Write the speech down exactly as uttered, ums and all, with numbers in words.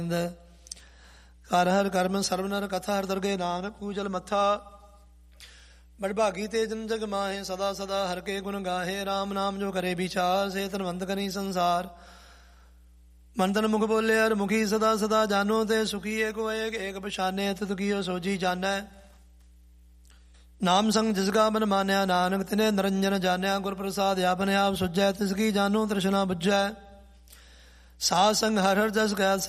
ਕਰ ਹਰ ਕਰਮ ਸਰਬ ਨਰ ਕਥਾ ਹਰ ਦਰਗੇ ਨਾਨਕ ਪੂਜਲ ਮੱਥਾ। ਬੜਭਾਗੀ ਤੇ ਜਨ ਜਗ ਮਾਹੇ ਸਦਾ ਸਦਾ ਹਰ ਕੇ ਗੁਣ ਗਾਹੇ। ਰਾਮ ਨਾਮ ਜੋ ਕਰੇ ਵਿਚਾਰ ਸੇ ਧਨਵੰਤ ਕਰੀ ਸੰਸਾਰ। ਮਨ ਤਨ ਮੁਖ ਬੋਲੇ ਹਰ ਮੁਖੀ ਸਦਾ ਸਦਾ ਜਾਨੋ ਤੇ ਸੁਖੀ ਏਕ ਏਕ ਏਕ ਪਛਾਨੇ ਤਿਤ ਕੀਓ ਸੋਜੀ ਜਾਨੈ। ਨਾਮ ਸੰਗ ਜਿਸਕਾ ਮਨ ਮਾਨਿਆ ਨਾਨਕ ਤਿਨੇ ਨਿਰੰਜਨ ਜਾਨਿਆ। ਗੁਰ ਪ੍ਰਸਾਦ ਆਪਨੇ ਆਪ ਸੁਝੈ ਤਿਸ ਕੀ ਜਾਨੋ ਤ੍ਰਿਸ਼ਨਾ ਬੁਝੈ। ਸਾਧ ਸੰਗ ਹਰ ਹਰ ਜਸ ਕਹਿ